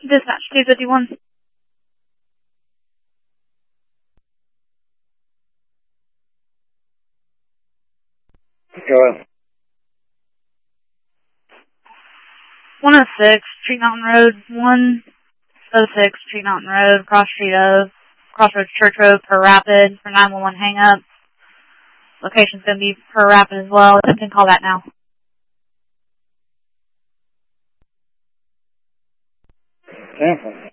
Dispatch 251. Go ahead. 106, Tree Mountain Road, 106, Tree Mountain Road, Crossroads Church Road, per rapid, for 911 hang-up. Location's going to be per rapid as well. You can call that now. Okay.